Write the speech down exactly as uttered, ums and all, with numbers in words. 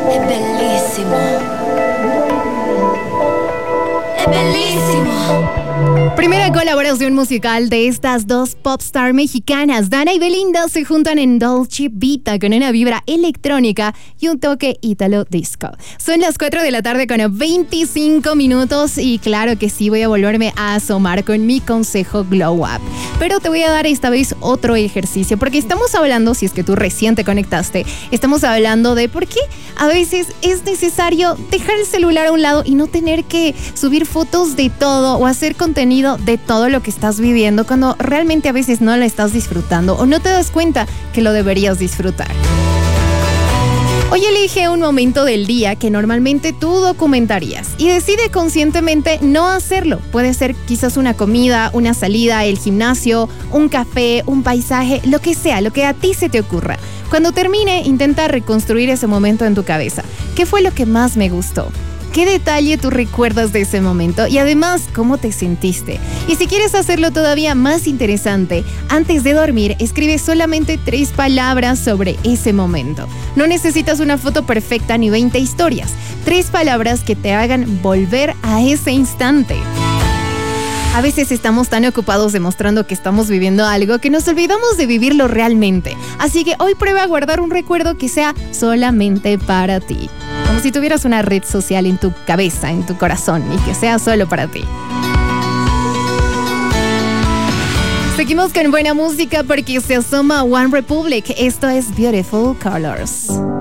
Es bellísimo. Es bellísimo. Primera colaboración musical de estas dos popstar mexicanas. Dana y Belinda se juntan en Dolce Vita con una vibra electrónica y un toque ítalo disco. Son las cuatro de la tarde con veinticinco minutos y claro que sí voy a volverme a asomar con mi consejo Glow Up. Pero te voy a dar esta vez otro ejercicio porque estamos hablando, si es que tú recién te conectaste, estamos hablando de por qué a veces es necesario dejar el celular a un lado y no tener que subir fotos de todo o hacer contenido de todo lo que estás viviendo cuando realmente a veces no lo estás disfrutando o no te das cuenta que lo deberías disfrutar. Hoy elige un momento del día que normalmente tú documentarías y decide conscientemente no hacerlo. Puede ser quizás una comida, una salida, el gimnasio, un café, un paisaje, lo que sea, lo que a ti se te ocurra. Cuando termine, intenta reconstruir ese momento en tu cabeza. ¿Qué fue lo que más me gustó? ¿Qué detalle tú recuerdas de ese momento? Y además, ¿cómo te sentiste? Y si quieres hacerlo todavía más interesante, antes de dormir, escribe solamente tres palabras sobre ese momento. No necesitas una foto perfecta ni veinte historias. Tres palabras que te hagan volver a ese instante. A veces estamos tan ocupados demostrando que estamos viviendo algo que nos olvidamos de vivirlo realmente. Así que hoy prueba a guardar un recuerdo que sea solamente para ti. Como si tuvieras una red social en tu cabeza, en tu corazón, y que sea solo para ti. Seguimos con buena música porque se asoma One Republic. Esto es Beautiful Colors.